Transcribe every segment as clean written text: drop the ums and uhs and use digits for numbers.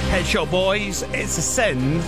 Pet Shop Boys, It's a Sin.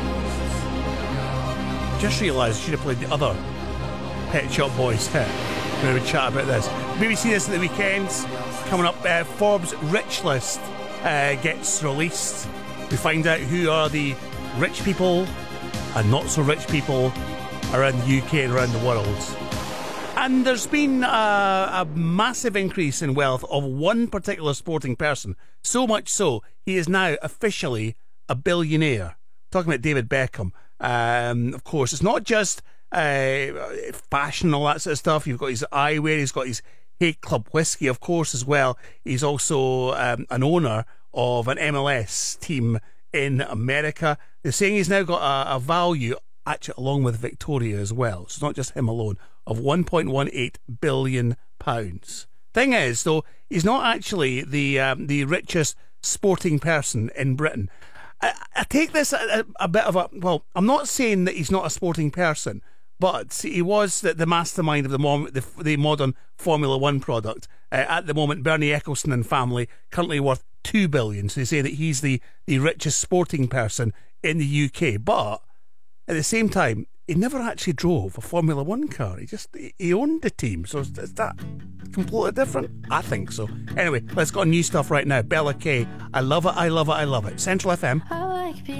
Just realised I should have played the other Pet Shop Boys hit. We're going to chat about this. BBC this at the weekends. Coming up, Forbes Rich List gets released. We find out who are the rich people and not so rich people around the UK and around the world. And there's been a massive increase in wealth of one particular sporting person. So much so, he is now officially a billionaire. Talking about David Beckham. Of course, it's not just fashion and all that sort of stuff. You've got his eyewear, he's got his Hague Club whiskey, of course, as well. He's also an owner of an MLS team in America. They're saying he's now got a value, actually, along with Victoria as well. So it's not just him alone, of £1.18 billion. Thing is, though, he's not actually the richest sporting person in Britain. I take this a bit of a... Well, I'm not saying that he's not a sporting person, but he was the mastermind of the modern Formula One product. At the moment, Bernie Ecclestone and family, currently worth $2 billion. So they say that he's the richest sporting person in the UK. But at the same time, he never actually drove a Formula One car. He owned the team. So is that completely different? I think so. Anyway, let's go on new stuff right now. Bella K. I love it, I love it, I love it. Central FM.